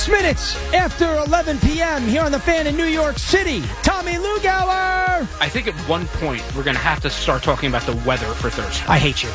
6 minutes after 11 p.m. here on The Fan in New York City. Tommy Lugauer. I think at one point we're going to have to start talking about the weather for Thursday. I hate you.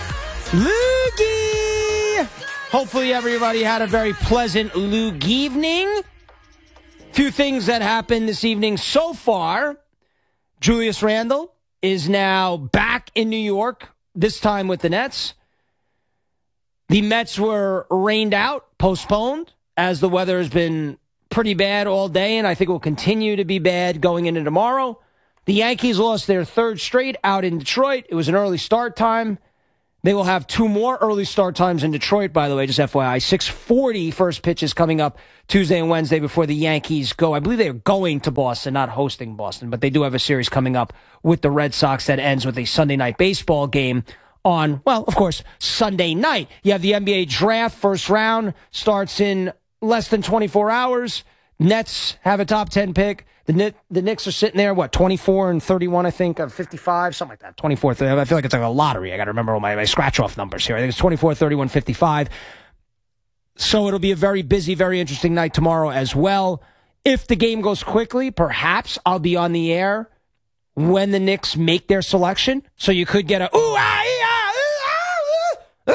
Loogie. Hopefully everybody had a very pleasant Lug evening. Few things that happened this evening so far. Julius Randle is now back in New York, this time with the Nets. The Mets were rained out, postponed, as the weather has been pretty bad all day, and I think will continue to be bad going into tomorrow. The Yankees lost their third straight out in Detroit. It was an early start time. They will have two more early start times in Detroit, by the way, just FYI. 6:40 first pitch is coming up Tuesday and Wednesday before the Yankees go. I believe they are going to Boston, not hosting Boston, but they do have a series coming up with the Red Sox that ends with a Sunday night baseball game on, well, of course, Sunday night. You have the NBA draft. First round starts in less than 24 hours. Nets have a top 10 pick. The Knicks are sitting there, 24 and 31, I think, 55, something like that. 24, 30. I feel like it's like a lottery. I got to remember all my scratch-off numbers here. I think it's 24, 31, 55. So it'll be a very busy, very interesting night tomorrow as well. If the game goes quickly, perhaps I'll be on the air when the Knicks make their selection. So you could get a ooh, ah, ee, ah,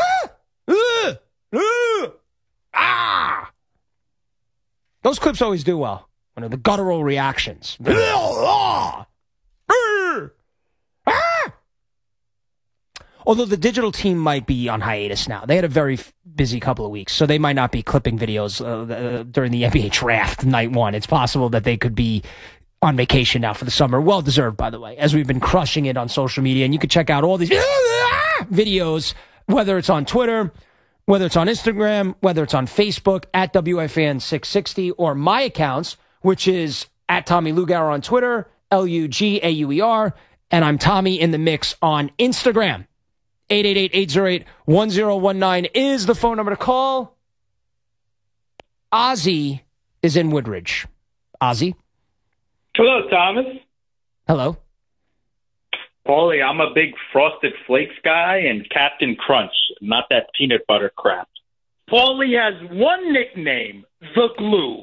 ah. Those clips always do well. The guttural reactions. Although the digital team might be on hiatus now. They had a very busy couple of weeks, so they might not be clipping videos during the NBA draft night one. It's possible that they could be on vacation now for the summer. Well-deserved, by the way, as we've been crushing it on social media. And you can check out all these videos, whether it's on Twitter, whether it's on Instagram, whether it's on Facebook, at WFAN660, or my accounts, which is at Tommy Lugauer on Twitter, Lugauer, and I'm Tommy in the Mix on Instagram. 888-808-1019 is the phone number to call. Ozzy is in Woodridge. Ozzy? Hello, Thomas. Hello. Paulie, I'm a big Frosted Flakes guy and Captain Crunch, not that peanut butter crap. Paulie has one nickname, The Glue.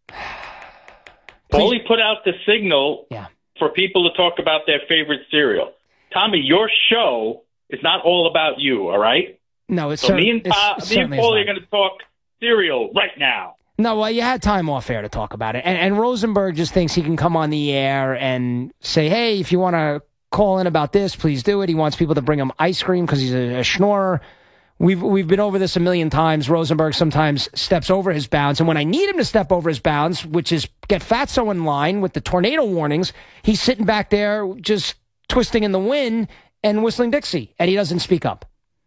Paulie put out the signal for people to talk about their favorite cereal. Tommy, your show is not all about you, all right? No, it's so me and Paulie are going to talk cereal right now. No, well, you had time off air to talk about it. And Rosenberg just thinks he can come on the air and say, hey, if you want to call in about this, please do it. He wants people to bring him ice cream because he's a schnorrer. We've been over this a million times. Rosenberg sometimes steps over his bounds. And when I need him to step over his bounds, which is get Fatso in line with the tornado warnings, he's sitting back there just twisting in the wind and whistling Dixie, and he doesn't speak up.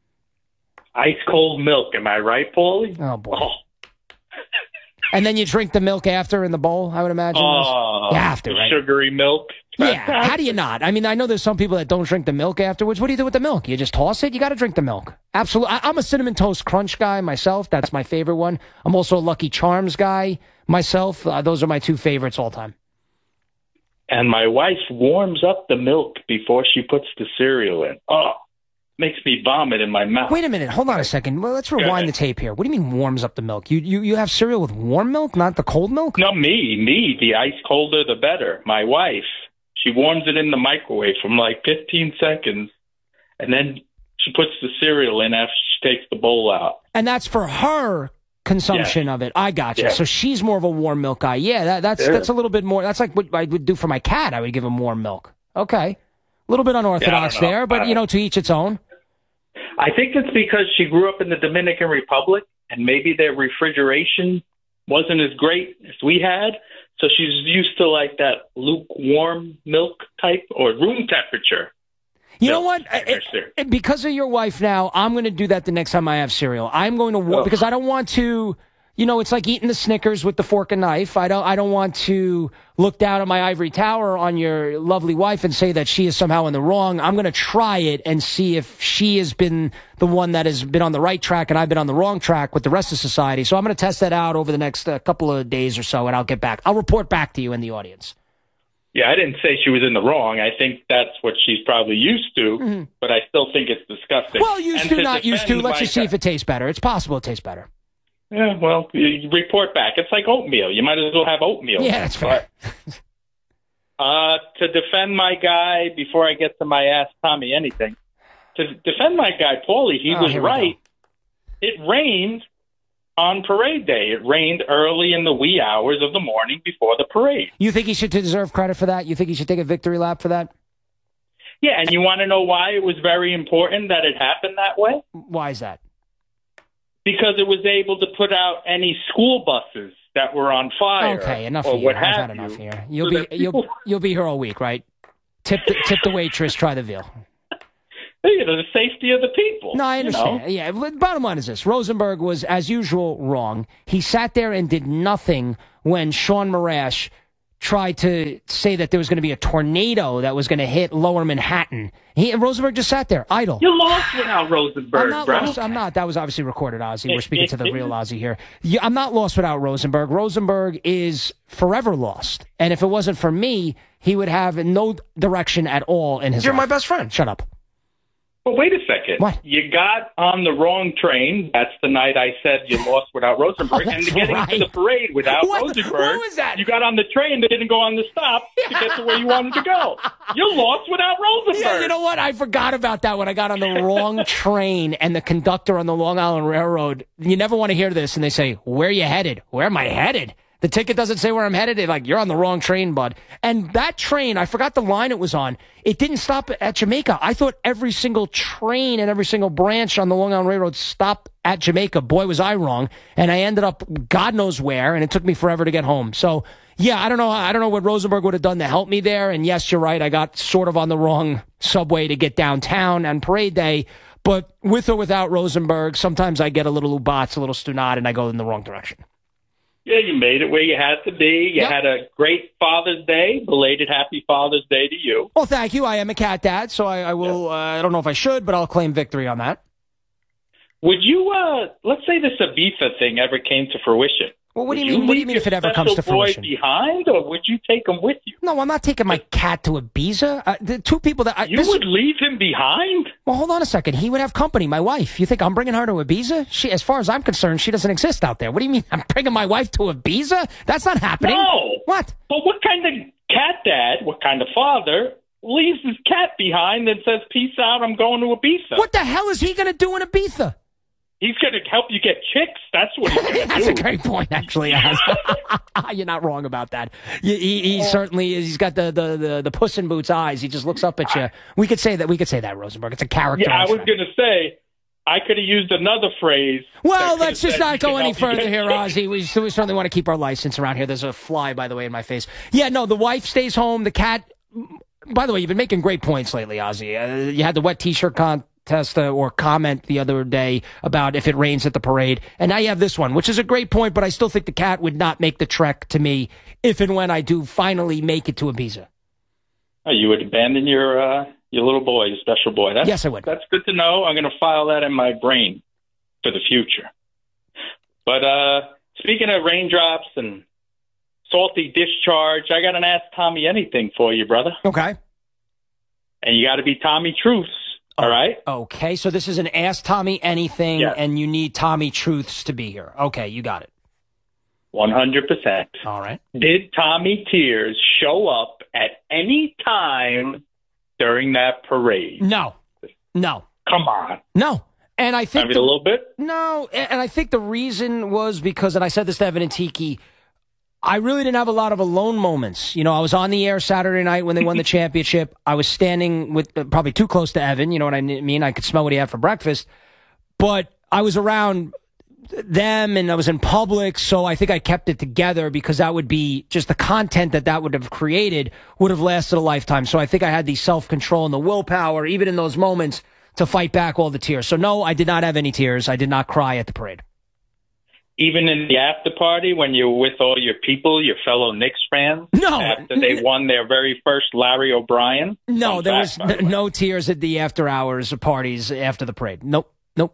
Ice cold milk, am I right, Paulie? Oh, boy. Oh. And then you drink the milk after in the bowl, I would imagine. You have to, right? Sugary milk. Yeah, how do you not? I mean, I know there's some people that don't drink the milk afterwards. What do you do with the milk? You just toss it? You got to drink the milk. Absolutely. I'm a Cinnamon Toast Crunch guy myself. That's my favorite one. I'm also a Lucky Charms guy myself. Those are my two favorites all time. And my wife warms up the milk before she puts the cereal in. Oh, makes me vomit in my mouth. Wait a minute. Hold on a second. Well, let's rewind the tape here. What do you mean warms up the milk? You have cereal with warm milk, not the cold milk? No, me. The ice colder, the better. My wife, she warms it in the microwave from like 15 seconds, and then she puts the cereal in after she takes the bowl out. And that's for her consumption of it. I gotcha. Yes. So she's more of a warm milk guy. Yeah, that's a little bit more. That's like what I would do for my cat. I would give him warm milk. Okay. A little bit unorthodox there, but, to each its own. I think it's because she grew up in the Dominican Republic, and maybe their refrigeration wasn't as great as we had. So she's used to like that lukewarm milk type or room temperature. You know what? Because of your wife now, I'm going to do that the next time I have cereal. I'm going to because I don't want to. It's like eating the Snickers with the fork and knife. I don't want to look down at my ivory tower on your lovely wife and say that she is somehow in the wrong. I'm going to try it and see if she has been the one that has been on the right track and I've been on the wrong track with the rest of society. So I'm going to test that out over the next couple of days or so, and I'll get back. I'll report back to you in the audience. Yeah, I didn't say she was in the wrong. I think that's what she's probably used to, but I still think it's disgusting. Well, used to, not used to. Let's just see if it tastes better. It's possible it tastes better. Yeah, well, you report back. It's like oatmeal. You might as well have oatmeal. Yeah, that's fair. To defend my guy, before I get to my Ask Tommy Anything, to defend my guy, Paulie, he was right. It rained on parade day. It rained early in the wee hours of the morning before the parade. You think he should deserve credit for that? You think he should take a victory lap for that? Yeah, and you want to know why it was very important that it happened that way? Why is that? Because it was able to put out any school buses that were on fire. Okay, enough or here. what I've have had you. enough here. You'll be here all week, right? Tip the waitress, try the veal. The safety of the people. No, I understand. Yeah, but bottom line is this. Rosenberg was, as usual, wrong. He sat there and did nothing when Sean Marash tried to say that there was going to be a tornado that was going to hit lower Manhattan. Rosenberg just sat there, idle. You lost without Rosenberg, I'm not. That was obviously recorded, Ozzy. We're speaking to the real Ozzy here. I'm not lost without Rosenberg. Rosenberg is forever lost. And if it wasn't for me, he would have no direction at all in his life. You're my best friend. Shut up. Well, wait a second. What? You got on the wrong train. That's the night I said you lost without Rosenberg. Oh, and getting to the parade without Rosenberg. What was that? You got on the train that didn't go on the stop to get to where you wanted to go. You lost without Rosenberg. Yeah, you know what? I forgot about that when I got on the wrong train and the conductor on the Long Island Railroad. You never want to hear this. And they say, where are you headed? Where am I headed? The ticket doesn't say where I'm headed. They're like, you're on the wrong train, bud. And that train, I forgot the line it was on. It didn't stop at Jamaica. I thought every single train and every single branch on the Long Island Railroad stopped at Jamaica. Boy, was I wrong. And I ended up God knows where, and it took me forever to get home. So, yeah, I don't know what Rosenberg would have done to help me there. And yes, you're right. I got sort of on the wrong subway to get downtown on parade day. But with or without Rosenberg, sometimes I get a little Ubats, a little Stunad, and I go in the wrong direction. Yeah, you made it where you had to be. You had a great Father's Day. Belated Happy Father's Day to you. Well, thank you. I am a cat dad, so I will, I don't know if I should, but I'll claim victory on that. Would you, let's say this Ibiza thing ever came to fruition. Well, what do you mean? What do you mean if it ever comes to fruition? Boy behind, or would you take him with you? No, I'm not taking my cat to Ibiza. The two people that you would leave him behind. Well, hold on a second. He would have company. My wife. You think I'm bringing her to Ibiza? She, as far as I'm concerned, she doesn't exist out there. What do you mean? I'm bringing my wife to Ibiza? That's not happening. No. What? But what kind of cat dad? What kind of father leaves his cat behind and says, "Peace out. I'm going to Ibiza"? What the hell is he going to do in Ibiza? He's going to help you get chicks. That's what he's going to do. That's a great point, actually. You're not wrong about that. He certainly is. He's got the Puss in Boots eyes. He just looks up at you. We could say that, Rosenberg. It's a character. Yeah, I was going to say, I could have used another phrase. Well, let's just not go any further here, Ozzy. We certainly want to keep our license around here. There's a fly, by the way, in my face. Yeah, no, the wife stays home. The cat. By the way, you've been making great points lately, Ozzy. You had the wet T-shirt contest or comment the other day about if it rains at the parade. And now you have this one, which is a great point, but I still think the cat would not make the trek to me if and when I do finally make it to Ibiza. Oh, you would abandon your little boy, your special boy. Yes, I would. That's good to know. I'm going to file that in my brain for the future. But speaking of raindrops and salty discharge, I got an Ask Tommy Anything for you, brother. Okay. And you got to be Tommy Truths. All right. Okay, so this is an Ask Tommy Anything, yes. And you need Tommy Truths to be here. Okay, you got it. 100%. All right. Did Tommy Tears show up at any time during that parade? No. Come on. No. And I think a little bit? No, and I think the reason was because, and I said this to Evan and Tiki, I really didn't have a lot of alone moments. You know, I was on the air Saturday night when they won the championship. I was standing with probably too close to Evan. You know what I mean? I could smell what he had for breakfast. But I was around them and I was in public, so I think I kept it together because that would be just the content that would have created would have lasted a lifetime. So I think I had the self-control and the willpower, even in those moments, to fight back all the tears. So no, I did not have any tears. I did not cry at the parade. Even in the after party when you're with all your people, your fellow Knicks fans? No. After they won their very first Larry O'Brien? No, there was no tears at the after hours parties after the parade. Nope.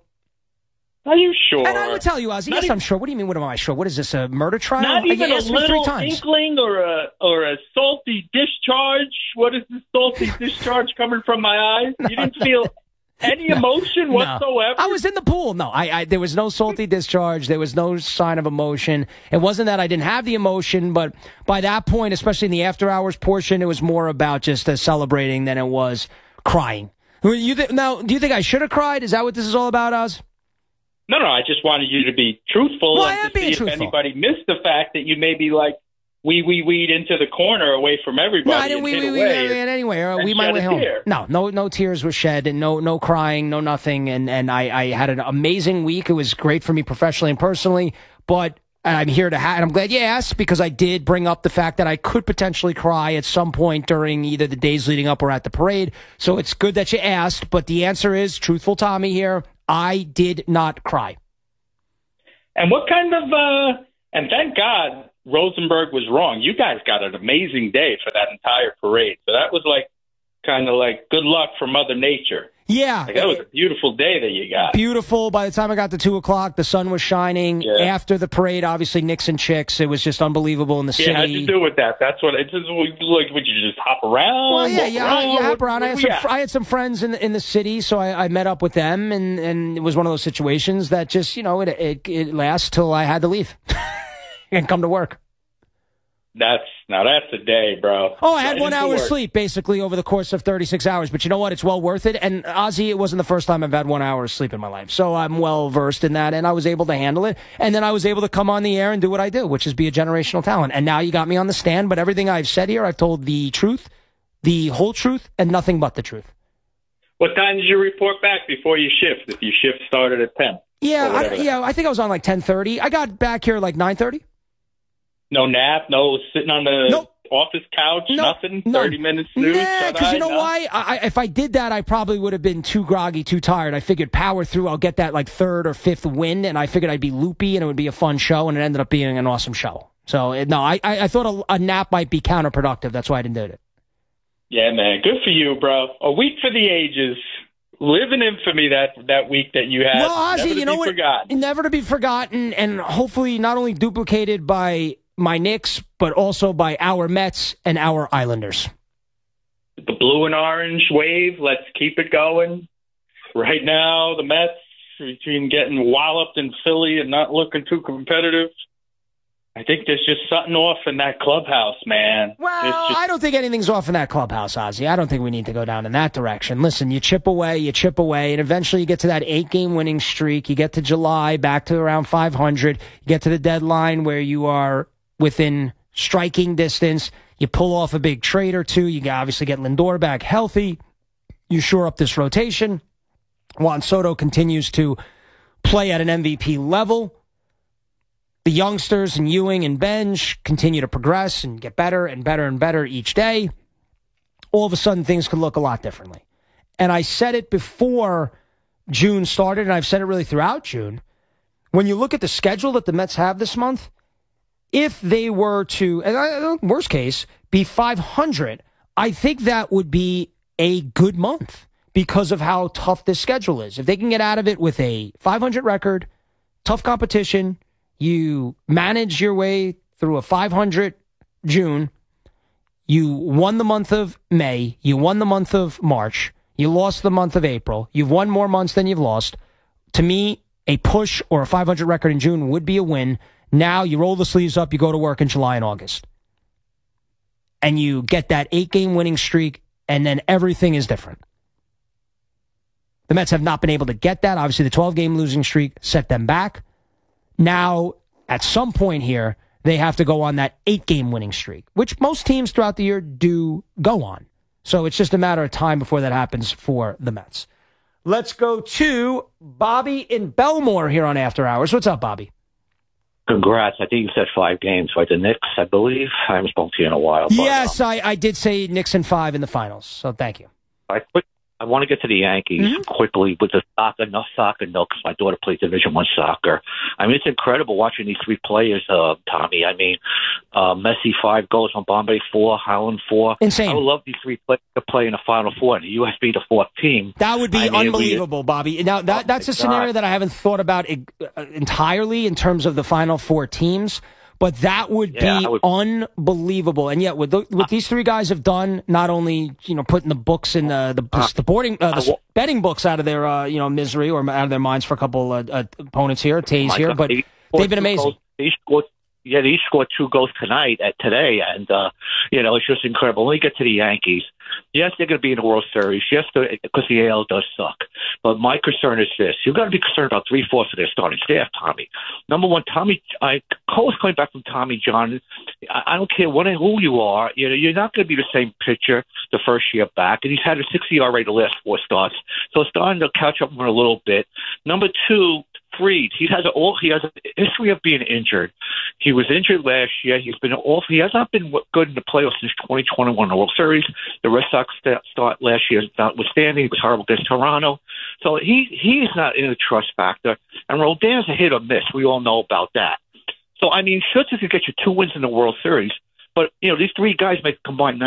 Are you sure? And I would tell you, Ozzy, yes, I'm sure. What do you mean, what am I sure? What is this, a murder trial? Not even a little inkling or a salty discharge? What is this salty discharge coming from my eyes? You didn't feel Any emotion whatsoever? I was in the pool. No, there was no salty discharge. There was no sign of emotion. It wasn't that I didn't have the emotion, but by that point, especially in the after hours portion, it was more about just celebrating than it was crying. Now, do you think I should have cried? Is that what this is all about, Oz? No, I just wanted you to be truthful Well, I and am to being see truthful. if anybody missed the fact that you maybe weed into the corner away from everybody. No, I didn't weed anyway. We my way home. Tear. No tears were shed, and no crying, no nothing. And I had an amazing week. It was great for me professionally and personally. But I'm here to and I'm glad you asked, because I did bring up the fact that I could potentially cry at some point during either the days leading up or at the parade. So it's good that you asked. But the answer is, truthful Tommy here, I did not cry. And what kind of and thank God Rosenberg was wrong. You guys got an amazing day for that entire parade. So that was kind of good luck for Mother Nature. Yeah. That was a beautiful day that you got. Beautiful. By the time I got to 2 o'clock, the sun was shining. Yeah. After the parade, obviously, Knicks and Chicks. It was just unbelievable in the city. How'd you do with that? That's what it's just would you just hop around? Well, yeah, hop around. I had some friends in the city, so I met up with them, and it was one of those situations that just, it lasts till I had to leave and come to work. That's a day, bro. Oh, I had 1 hour's sleep basically over the course of 36 hours. But you know what? It's well worth it. And Ozzy, it wasn't the first time I've had 1 hour's sleep in my life. So I'm well versed in that, and I was able to handle it. And then I was able to come on the air and do what I do, which is be a generational talent. And now you got me on the stand, but everything I've said here, I've told the truth, the whole truth, and nothing but the truth. What time did you report back before you shift? If your shift started at 10? I think I was on 10:30. I got back here 9:30. No nap, no sitting on the office couch, nothing. 30 minutes snooze. Yeah, because you know why? If I did that, I probably would have been too groggy, too tired. I figured power through. I'll get that third or fifth win, and I figured I'd be loopy and it would be a fun show, and it ended up being an awesome show. So I thought a nap might be counterproductive. That's why I didn't do it. Yeah, man, good for you, bro. A week for the ages. Live in infamy that week that you had. Well, Ozzy, you know what? Never to be forgotten, and hopefully not only duplicated by my Knicks, but also by our Mets and our Islanders. The blue and orange wave, let's keep it going. Right now, the Mets, between getting walloped in Philly and not looking too competitive, I think there's just something off in that clubhouse, man. Well, I don't think anything's off in that clubhouse, Ozzy. I don't think we need to go down in that direction. Listen, you chip away, and eventually you get to that 8-game winning streak. You get to July, back to around 500. You get to the deadline where you are within striking distance. You pull off a big trade or two. You obviously get Lindor back healthy. You shore up this rotation. Juan Soto continues to play at an MVP level. The youngsters and Ewing and Benj continue to progress and get better and better and better each day. All of a sudden, things could look a lot differently. And I said it before June started, and I've said it really throughout June. When you look at the schedule that the Mets have this month, if they were to, worst case, be 500, I think that would be a good month because of how tough this schedule is. If they can get out of it with a 500 record, tough competition, you manage your way through a 500 June, you won the month of May, you won the month of March, you lost the month of April, you've won more months than you've lost. To me, a push or a 500 record in June would be a win. Now you roll the sleeves up, you go to work in July and August. And you get that 8-game winning streak, and then everything is different. The Mets have not been able to get that. Obviously, the 12-game losing streak set them back. Now, at some point here, they have to go on that 8-game winning streak, which most teams throughout the year do go on. So it's just a matter of time before that happens for the Mets. Let's go to Bobby in Belmore here on After Hours. What's up, Bobby? Congrats. I think you said 5 games, right? The Knicks, I believe. I haven't spoken to you in a while. Yes, I did say Knicks in 5 in the finals, so thank you. I want to get to the Yankees quickly with the soccer, because my daughter plays Division I soccer. I mean, it's incredible watching these 3 players, Tommy. I mean, Messi 5 goals on Bombay 4, Howland 4. Insane. I would love these 3 players to play in the Final Four, and the U.S. be the 4th team. That would be unbelievable, Bobby. Now, that's a scenario that I haven't thought about entirely in terms of the Final Four teams. but that would be unbelievable. And yet, what these three guys have done, not only putting the books in the betting books out of their misery or out of their minds for a couple opponents here, Tays here, but they've been amazing. He scored 2 goals today, and it's just incredible. When we get to the Yankees, yes, they're going to be in the World Series. Yes, because the AL does suck. But my concern is this: you've got to be concerned about 3/4 of their starting staff. Tommy, number one, Cole's coming back from Tommy John. I don't care who you are. You're not going to be the same pitcher the first year back, and he's had a 60 ERA the last 4 starts, so it's starting to catch up with him a little bit. Number two, Fried, he has a history of being injured. He was injured last year. He has not been good in the playoffs since 2021 World Series. The Red Sox start last year notwithstanding. He was horrible against Toronto. So he's not in the trust factor. And Rodin's a hit or miss. We all know about that. So, I mean, Scherzer could get you 2 wins in the World Series. But, these three guys make combined